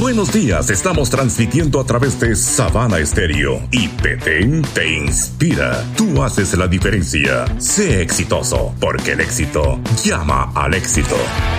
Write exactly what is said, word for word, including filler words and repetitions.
Buenos días, estamos transmitiendo a través de Sabana Estéreo y Petén te inspira. Tú haces la diferencia. Sé exitoso, porque el éxito llama al éxito.